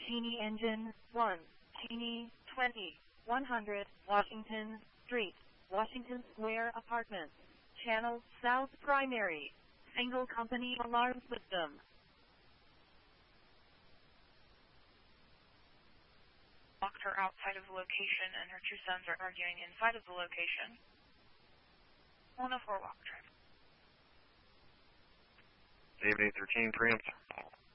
Cheney Engine 1, Cheney 20, 100, Washington Street, Washington Square Apartments, Channel South Primary, Single Company Alarm System. Locked her outside of the location, and her two sons are arguing inside of the location. 104 walk drive. David 813, preempt.